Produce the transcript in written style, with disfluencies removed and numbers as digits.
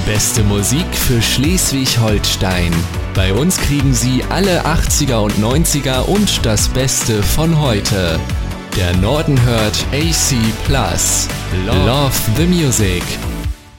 beste Musik für Schleswig-Holstein. Bei uns kriegen Sie alle 80er und 90er und das Beste von heute. Der Norden hört AC Plus. Love the Music.